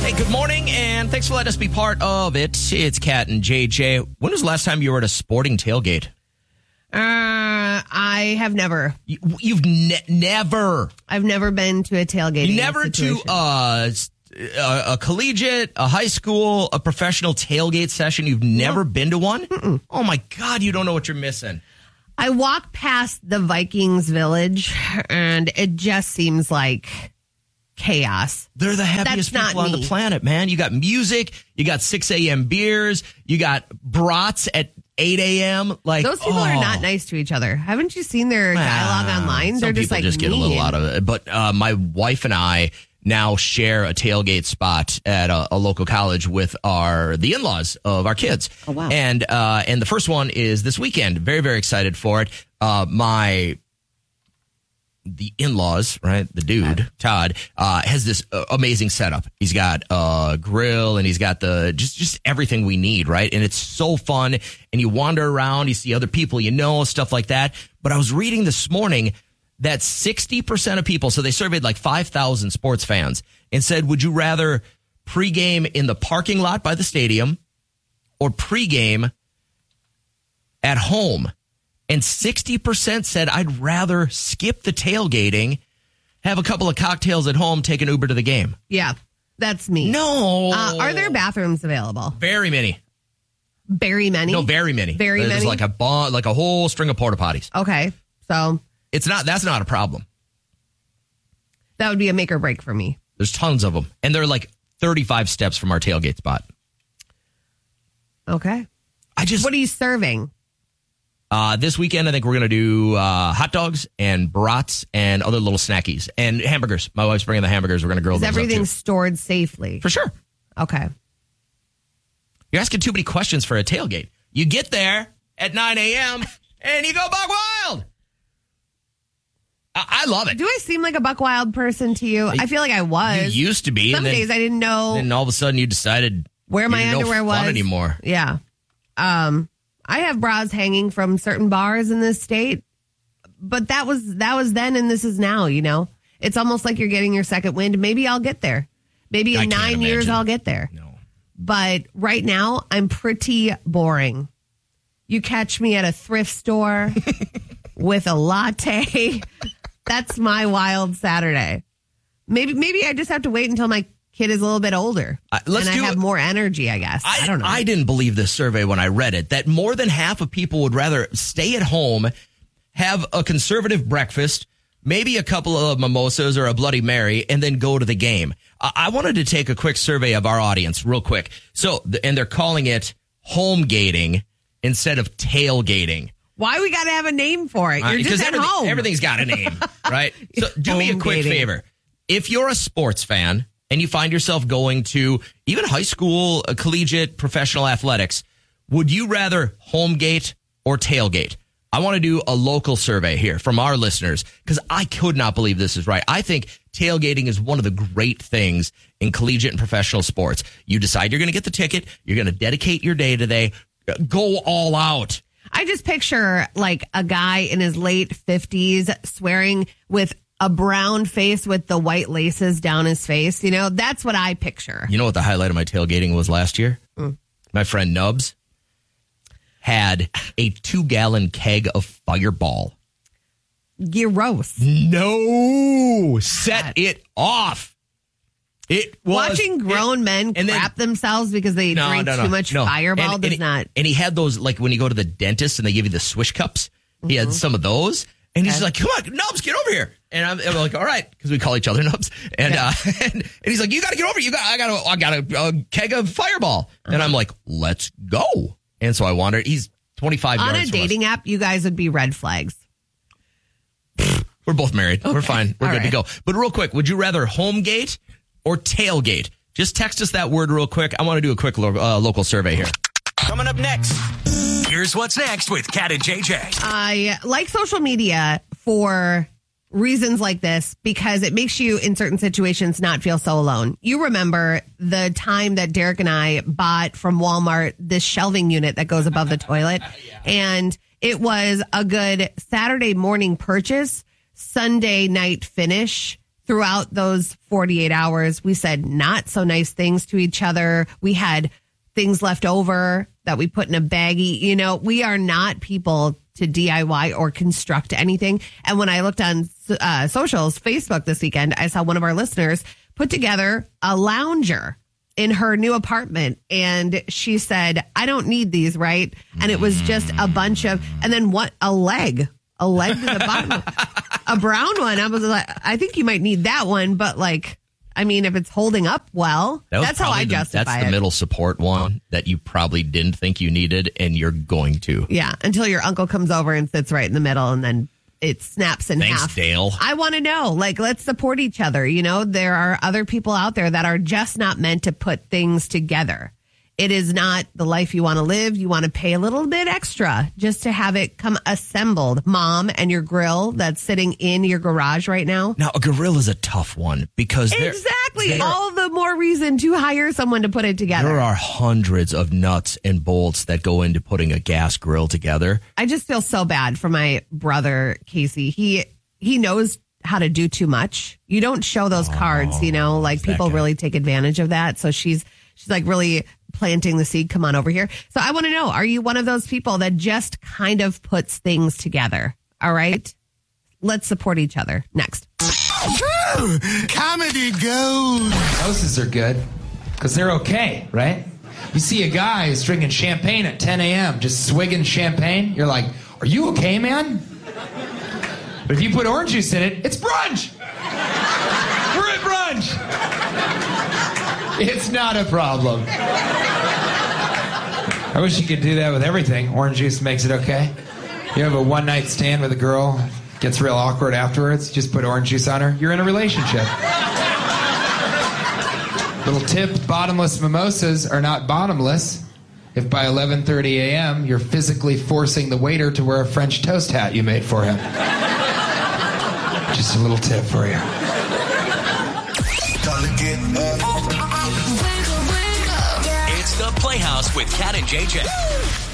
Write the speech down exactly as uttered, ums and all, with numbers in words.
Hey, good morning, and thanks for letting us be part of it. It's Kat and J J. When was the last time you were at a sporting tailgate? Uh, I have never. You, you've ne- never. I've never been to a tailgate. Never situation. to uh, a, a collegiate, a high school, a professional tailgate session. You've never no. been to one? Mm-mm. Oh, my God, you don't know what you're missing. I walk past the Vikings Village, and it just seems like chaos. They're the happiest That's people not on me. the planet, man. You got music, you got six a.m. beers, you got brats at eight a.m. Like Those people oh. are not nice to each other. Haven't you seen their dialogue Ah, online? Some They're just people like just get mean. a little out of it. But uh, my wife and I now share a tailgate spot at a, a local college with our the in-laws of our kids. Oh, wow. And uh, and the first one is this weekend. Very, very excited for it. Uh, my the in-laws, right? The dude, Todd, uh, has this uh, amazing setup. He's got a grill and he's got the just just everything we need, right? And it's so fun. And you wander around, you see other people, you know, stuff like that. But I was reading this morning that sixty percent of people, so they surveyed like five thousand sports fans and said, would you rather pregame in the parking lot by the stadium or pregame at home? And sixty percent said, I'd rather skip the tailgating, have a couple of cocktails at home, take an Uber to the game. Yeah, that's me. No. Uh, are there bathrooms available? Very many. Very many? No, very many. Very There's many? like a bon- like a whole string of porta potties. Okay, so It's not, that's not a problem. that would be a make or break for me. There's tons of them. And they're like thirty-five steps from our tailgate spot. Okay. I just, What are you serving? Uh, this weekend, I think we're going to do uh, hot dogs and brats and other little snackies and hamburgers. My wife's bringing the hamburgers. We're going to grill Is those up, everything too. stored safely? For sure. Okay. You're asking too many questions for a tailgate. You get there at nine a.m. and you go buck wild. I, I love it. Do I seem like a buck wild person to you? I feel like I was. You used to be. Some and then, days I didn't know then all of a sudden you decided where you my didn't know underwear fun was anymore. Yeah. Um, I have bras hanging from certain bars in this state, but that was that was then and this is now, you know. It's almost like you're getting your second wind. Maybe I'll get there. Maybe in I can't nine years imagine. I'll get there. No. But right now I'm pretty boring. You catch me at a thrift store with a latte. That's my wild Saturday. Maybe maybe I just have to wait until my kid is a little bit older. Uh, let's and do I have it. more energy, I guess. I, I, I don't know. I didn't believe this survey when I read it, that more than half of people would rather stay at home, have a conservative breakfast, maybe a couple of mimosas or a Bloody Mary, and then go to the game. I, I wanted to take a quick survey of our audience real quick. So, and they're calling it home gating instead of tailgating. Why we got to have a name for it? You're Uh, just because at everything, home. everything's got a name, right? So do me a Home quick gating. favor. If you're a sports fan and you find yourself going to even high school, uh, collegiate, professional athletics, would you rather home gate or tailgate? I want to do a local survey here from our listeners because I could not believe this is right. I think tailgating is one of the great things in collegiate and professional sports. You decide you're going to get the ticket. You're going to dedicate your day to they go all out. I just picture like a guy in his late fifties swearing with a brown face with the white laces down his face. You know, that's what I picture. You know what the highlight of my tailgating was last year? Mm. My friend Nubs had a two-gallon keg of Fireball. Gross. No! Set it off. It was... Watching grown it, men and then- crap themselves because they No, drink no, no, too much no. Fireball and, does and not. And he had those, like, when you go to the dentist and they give you the swish cups, he had some of those. And he's Okay. like, come on, Nubs, get over here. And I'm, I'm like, all right, because we call each other Nubs. And, Yeah. uh, and, and he's like, you got to get over. You got, I got, a, I got a, a keg of Fireball. Uh-huh. And I'm like, let's go. And so I wandered. He's twenty-five On yards a from us. dating app, you guys would be red flags. We're both married. We're fine. We're All good to right. go. But real quick, would you rather home gate or tailgate? Just text us that word real quick. I want to do a quick lo- uh, local survey here. Coming up next, here's what's next with Kat and J J. I like social media for reasons like this because it makes you in certain situations not feel so alone. You remember the time that Derek and I bought from Walmart this shelving unit that goes above the toilet, Yeah. and it was a good Saturday morning purchase, Sunday night finish throughout those forty-eight hours, we said not so nice things to each other. We had things left over that we put in a baggie. You know, we are not people to D I Y or construct anything. And when I looked on uh, socials, Facebook this weekend, I saw one of our listeners put together a lounger in her new apartment. And she said, I don't need these, right? And it was just a bunch of, and then what, a leg, a leg to the bottom, a brown one. I was like, I think you might need that one, but like, I mean, if it's holding up well, that that's how I the, justify That's it. the middle support one that you probably didn't think you needed, and you're going to. Yeah, until your uncle comes over and sits right in the middle, and then it snaps in Thanks, half. Dale. I want to know, like, let's support each other. You know, there are other people out there that are just not meant to put things together. It is not the life you want to live. You want to pay a little bit extra just to have it come assembled. Mom, and your grill that's sitting in your garage right now. Now, a grill is a tough one because they're- Exactly. they're- All the more reason to hire someone to put it together. There are hundreds of nuts and bolts that go into putting a gas grill together. I just feel so bad for my brother, Casey. He he knows how to do too much. You don't show those cards, you know, like people really take advantage of that. So she's she's like really planting the seed. Come on over here. So I want to know, are you one of those people that just kind of puts things together? All right. Let's support each other. Next. Comedy gold. Houses are good because they're okay, right? You see a guy who's drinking champagne at ten a.m., just swigging champagne. You're like, are you okay, man? But if you put orange juice in it, it's brunch. We're at brunch. It's not a problem. I wish you could do that with everything. Orange juice makes it okay. You have a one-night stand with a girl, gets real awkward afterwards, just put orange juice on her. You're in a relationship. Little tip, bottomless mimosas are not bottomless if by eleven thirty a.m. you're physically forcing the waiter to wear a French toast hat you made for him. Just a little tip for you. It's the Playhouse with Kat and J J.